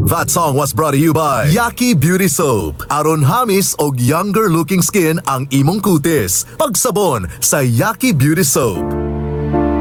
That song was brought to you by Yaki Beauty Soap. Aron hamis og younger looking skin ang imong kutis. Pagsabon sa Yaki Beauty Soap.